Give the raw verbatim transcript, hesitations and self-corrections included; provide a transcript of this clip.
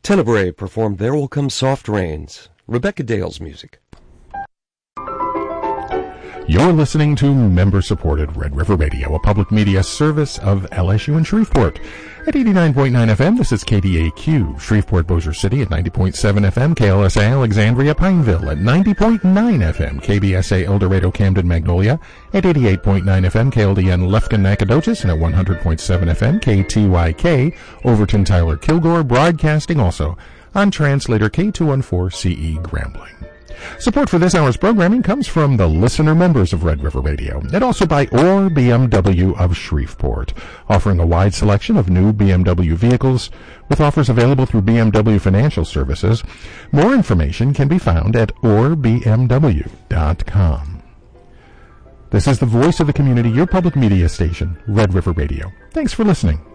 Tenebrae performed There Will Come Soft Rains, Rebecca Dale's music. You're listening to member-supported Red River Radio, a public media service of L S U in Shreveport. At eighty-nine point nine F M, this is K D A Q, Shreveport Bossier City at ninety point seven F M, K L S A Alexandria Pineville at ninety point nine F M, K B S A El Dorado Camden Magnolia at eighty-eight point nine F M, K L D N Lufkin Nacogdoches, and at one hundred point seven F M, K T Y K Overton Tyler Kilgore, broadcasting also on translator K two fourteen C E Grambling. Support for this hour's programming comes from the listener members of Red River Radio, and also by Orr B M W of Shreveport, offering a wide selection of new B M W vehicles with offers available through B M W Financial Services. More information can be found at orr b m w dot com. This is the voice of the community, your public media station, Red River Radio. Thanks for listening.